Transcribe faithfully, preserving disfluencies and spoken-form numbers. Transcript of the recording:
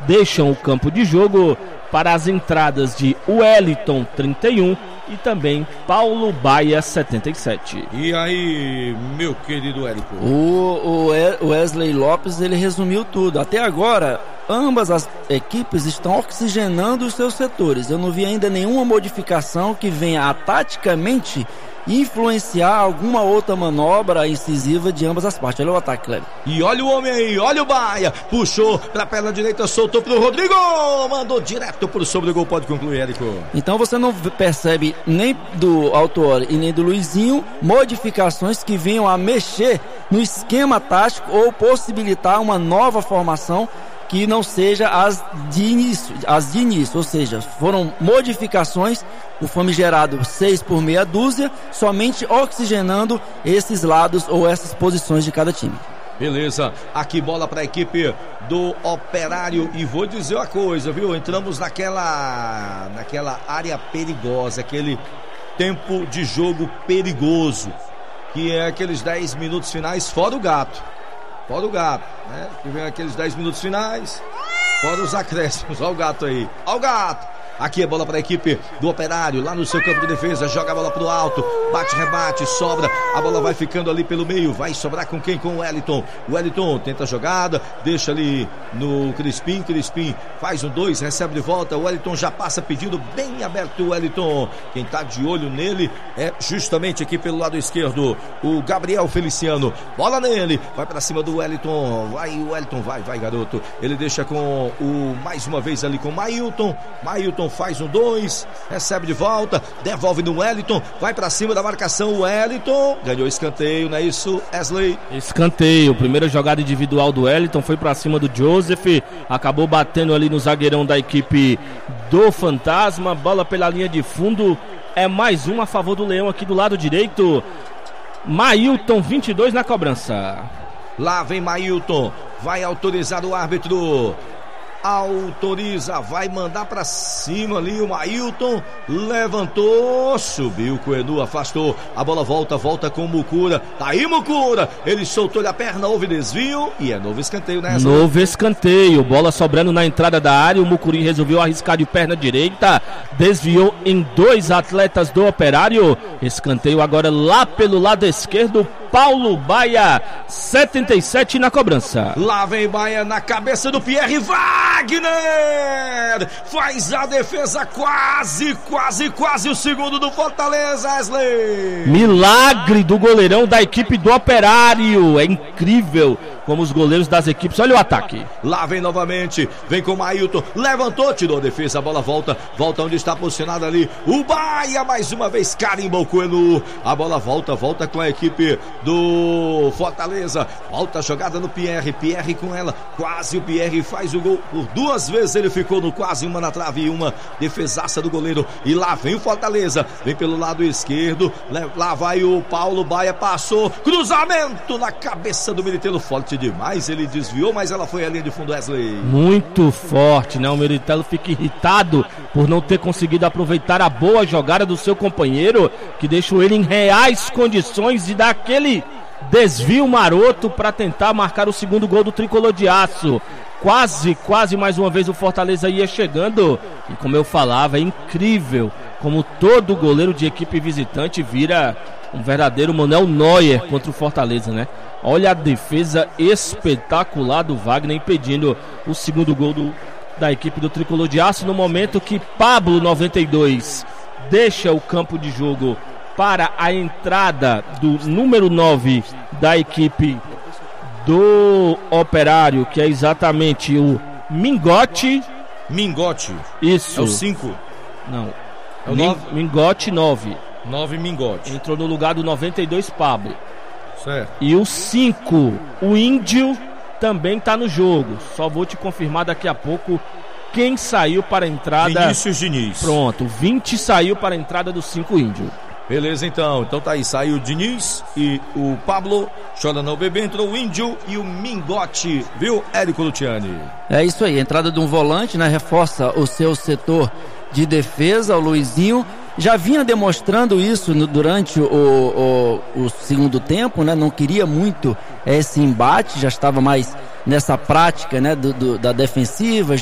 deixam o campo de jogo para as entradas de Wellington, trinta e um, e também Paulo Baia, setenta e sete. E aí, meu querido Érico? O, o Wesley Lopes, ele resumiu tudo. Até agora, ambas as equipes estão oxigenando os seus setores. Eu não vi ainda nenhuma modificação que venha a taticamente influenciar alguma outra manobra incisiva de ambas as partes. Olha o ataque, Cleber. E olha o homem aí, olha o Baia, puxou pra perna direita, soltou pro Rodrigo, mandou direto pro sobre o gol. Pode concluir, Érico. Então você não percebe nem do Autuori e nem do Luizinho modificações que venham a mexer no esquema tático ou possibilitar uma nova formação que não seja as de início, as de início, ou seja, foram modificações, o famigerado seis por meia dúzia, somente oxigenando esses lados ou essas posições de cada time. Beleza, aqui bola para a equipe do Operário e vou dizer uma coisa, viu? Entramos naquela, naquela área perigosa, aquele tempo de jogo perigoso, que é aqueles dez minutos finais fora o gato. Fora o gato, né? Que vem aqueles dez minutos finais, fora os acréscimos. Olha o gato aí, olha o gato. Aqui é bola para a equipe do Operário, lá no seu campo de defesa, joga a bola pro alto, bate, rebate, sobra, a bola vai ficando ali pelo meio, vai sobrar com quem? Com o Wellington. O Wellington tenta a jogada, deixa ali no Crispim, Crispim faz um dois, recebe de volta, o Wellington já passa pedindo bem aberto o Wellington. Quem tá de olho nele é justamente aqui pelo lado esquerdo, o Gabriel Feliciano. Bola nele, vai para cima do Wellington, vai o Wellington, vai, vai garoto. Ele deixa com o, mais uma vez ali com o Mailton, Mailton faz um dois, recebe de volta, devolve no Wellington, vai pra cima da marcação, o Wellington ganhou escanteio, não é isso, Wesley? Escanteio, primeira jogada individual do Wellington, foi pra cima do Joseph, acabou batendo ali no zagueirão da equipe do Fantasma, bola pela linha de fundo, é mais um a favor do Leão aqui do lado direito, Mailton, vinte e dois na cobrança. Lá vem Mailton, vai autorizar o árbitro. Autoriza, vai mandar pra cima ali o Mailton, levantou, subiu com o Enu, afastou, a bola volta, volta com o Mucura, tá aí Mucura, ele soltou-lhe a perna, houve desvio e é novo escanteio nessa. Novo escanteio, bola sobrando na entrada da área, o Mucuri resolveu arriscar de perna direita, desviou em dois atletas do Operário, escanteio agora lá pelo lado esquerdo, Paulo Baia, setenta e sete na cobrança. Lá vem Baia na cabeça do Pierre Wagner, faz a defesa quase, quase, quase o segundo do Fortaleza, Wesley. Milagre do goleirão da equipe do Operário, é incrível como os goleiros das equipes, olha o ataque. Lá vem novamente, vem com o Mailton, levantou, tirou a defesa, a bola volta, volta onde está posicionado ali, o Baia mais uma vez carimbou o Coelho, a bola volta, volta com a equipe do Fortaleza, volta a jogada no Pierre, Pierre com ela, quase o Pierre faz o gol, por duas vezes ele ficou no quase, uma na trave e uma defesaça do goleiro, e lá vem o Fortaleza, vem pelo lado esquerdo, lá vai o Paulo Baia, passou, cruzamento na cabeça do Militello, forte demais, ele desviou, mas ela foi a linha de fundo, Wesley. Muito forte, né? O Militello fica irritado por não ter conseguido aproveitar a boa jogada do seu companheiro, que deixou ele em reais condições de dar aquele desvio maroto para tentar marcar o segundo gol do Tricolor de Aço. Quase, quase mais uma vez o Fortaleza ia chegando, e como eu falava, é incrível como todo goleiro de equipe visitante vira um verdadeiro Manuel Neuer contra o Fortaleza, né? Olha a defesa espetacular do Wagner impedindo o segundo gol do, da equipe do Tricolor de Aço, no momento que Pablo noventa e dois deixa o campo de jogo para a entrada do número nove da equipe do Operário, que é exatamente o Mingote. Mingote. Isso. É o cinco? Não. É o Min, nove? Mingote nove. nove Mingote. Entrou no lugar do noventa e dois Pablo. Certo. E o cinco, o Índio, também está no jogo. Só vou te confirmar daqui a pouco quem saiu para a entrada. Vinícius Diniz. Pronto, vinte saiu para a entrada do cinco Índio. Beleza, então. Então tá aí, saiu o Diniz e o Pablo. Chora não bebê, entrou o Índio e o Mingote, viu, Érico Luciani? É isso aí, entrada de um volante, né? Reforça o seu setor de defesa, o Luizinho. Já vinha demonstrando isso no, durante o, o, o segundo tempo, né? Não queria muito esse embate, já estava mais nessa prática, né? Do, do, da defensiva,